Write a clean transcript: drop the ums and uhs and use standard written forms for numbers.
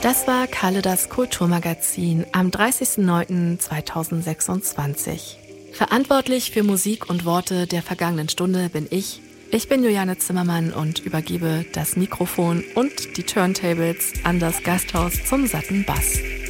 Das war Kalle, das Kulturmagazin am 30.09.2026. Verantwortlich für Musik und Worte der vergangenen Stunde bin ich. Ich bin Juliane Zimmermann und übergebe das Mikrofon und die Turntables an das Gasthaus zum satten Bass.